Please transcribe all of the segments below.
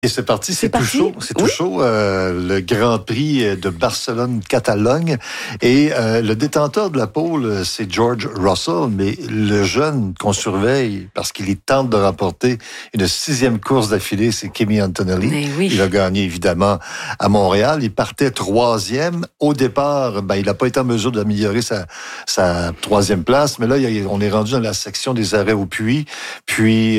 Et c'est parti, c'est tout chaud. C'est tout chaud. Le Grand Prix de Barcelone-Catalogne. Et le détenteur de la pole, c'est George Russell, mais le jeune qu'on surveille, parce qu'il tente de remporter une 6e course d'affilée, c'est Kimi Antonelli. Oui. Il a gagné, évidemment, à Montréal. Il partait 3e. Au départ, il n'a pas été en mesure d'améliorer sa 3e place, mais là, on est rendu dans la section des arrêts au puits. Puis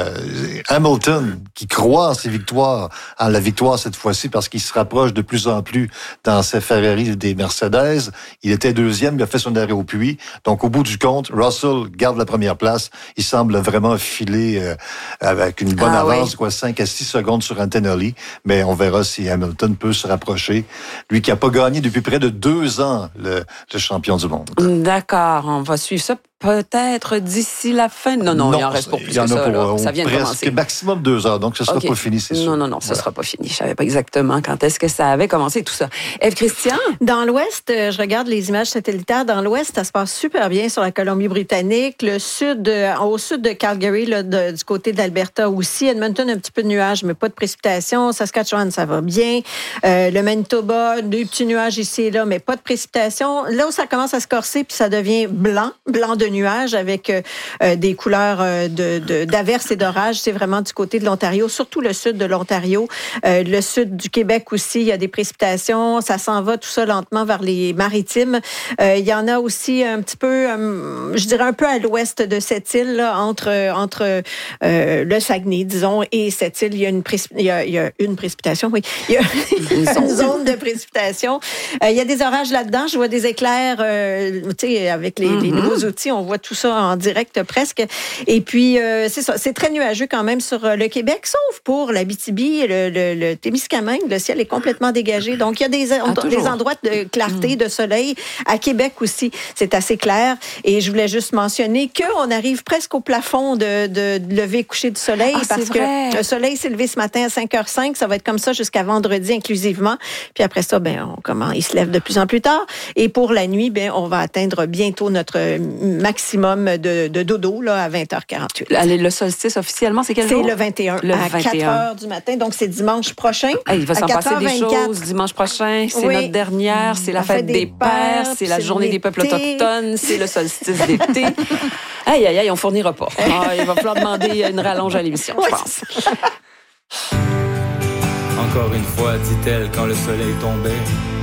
Hamilton, qui croit en ses victoires, à la victoire cette fois-ci, parce qu'il se rapproche de plus en plus dans ses Ferrari des Mercedes. Il était 2e, il a fait son arrêt au puits. Donc, au bout du compte, Russell garde la première place. Il semble vraiment filer avec une bonne avance, 5 à 6 secondes sur Antonelli. Mais on verra si Hamilton peut se rapprocher. Lui qui n'a pas gagné depuis près de 2 ans, le champion du monde. D'accord, on va suivre ça. Peut-être d'ici la fin. Non, il en reste pour plus que ça. Ça vient de commencer. Maximum 2 heures, donc ce sera pas fini, c'est sûr. Non, ça sera pas fini. Je savais pas exactement quand est-ce que ça avait commencé, tout ça. Ève-Christian? Dans l'Ouest, je regarde les images satellitaires. Dans l'Ouest, ça se passe super bien sur la Colombie-Britannique. Le sud, au sud de Calgary, là, du côté de l'Alberta aussi. Edmonton, un petit peu de nuages, mais pas de précipitations. Saskatchewan, ça va bien. Le Manitoba, 2 petits nuages ici et là, mais pas de précipitations. Là où ça commence à se corser, puis ça devient blanc de nuages avec des couleurs d'averses et d'orages. C'est vraiment du côté de l'Ontario, surtout le sud de l'Ontario. Le sud du Québec aussi, il y a des précipitations. Ça s'en va tout ça lentement vers les maritimes. Il y en a aussi un petit peu, je dirais un peu à l'ouest de cette île, là, entre le Saguenay, disons, et cette île. Il y a une précipitation, oui. Il y a une zone de précipitation. Il y a des orages là-dedans. Je vois des éclairs, tu sais, avec les nouveaux outils. On voit tout ça en direct presque. Et puis, c'est ça. C'est très nuageux quand même sur le Québec, sauf pour l'Abitibi, le Témiscamingue. Le ciel est complètement dégagé. Donc, il y a des endroits de clarté, de soleil. À Québec aussi, c'est assez clair. Et je voulais juste mentionner qu'on arrive presque au plafond de lever-coucher du soleil parce que le soleil s'est levé ce matin à 5h05. Ça va être comme ça jusqu'à vendredi inclusivement. Puis après ça, il se lève de plus en plus tard. Et pour la nuit, on va atteindre bientôt notre maximum de dodo là, à 20h48. Allez, le solstice officiellement, c'est quel jour? C'est le 21, à 4h du matin. Donc, c'est dimanche prochain. Il va s'en passer des choses dimanche prochain. C'est notre dernière. C'est la fête des pères. C'est la journée des peuples autochtones. C'est le solstice d'été. Aïe, on fournira pas. Il va falloir demander une rallonge à l'émission, je pense. Encore une fois, dit-elle quand le soleil tombait.